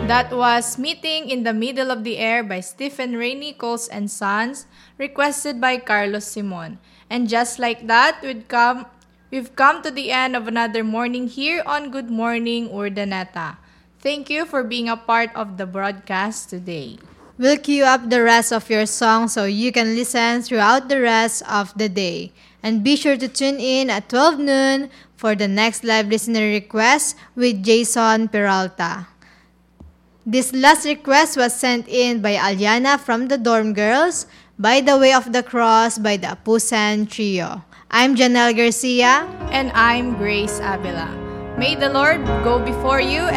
That was Meeting in the Middle of the Air by Stephen Ray Nichols and Sons, requested by Carlos Simon. And just like that, we've come to the end of another morning here on Good Morning Urdaneta. Thank you for being a part of the broadcast today. We'll queue up the rest of your song so you can listen throughout the rest of the day. And be sure to tune in at 12 noon for the next live listener request with Jason Peralta. This last request was sent in by Aliana from the Dorm Girls, By the Way of the Cross by the Apusan Trio. I'm Janelle Garcia. And I'm Grace Avila. May the Lord go before you